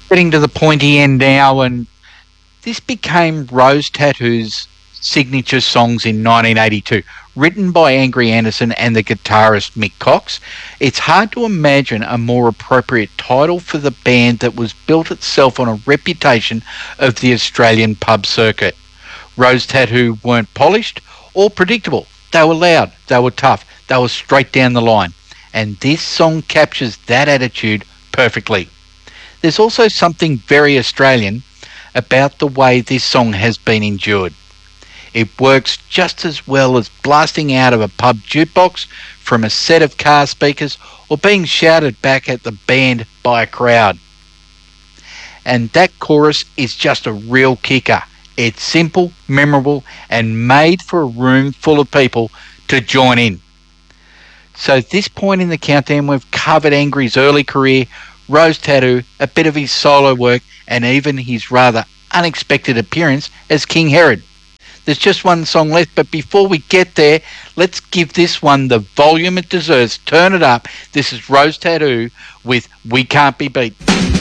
getting to the pointy end now, and this became Rose Tattoo's signature songs in 1982, written by Angry Anderson and the guitarist Mick Cox. It's hard to imagine a more appropriate title for the band that was built itself on a reputation of the Australian pub circuit. Rose Tattoo weren't polished or predictable. They were loud, they were tough, they were straight down the line. And this song captures that attitude perfectly. There's also something very Australian about the way this song has been endured. It works just as well as blasting out of a pub jukebox, from a set of car speakers, or being shouted back at the band by a crowd. And that chorus is just a real kicker. It's simple, memorable, and made for a room full of people to join in. So at this point in the countdown, we've covered Angry's early career, Rose Tattoo, a bit of his solo work, and even his rather unexpected appearance as King Herod. There's just one song left, but before we get there, let's give this one the volume it deserves. Turn it up. This is Rose Tattoo with We Can't Be Beat.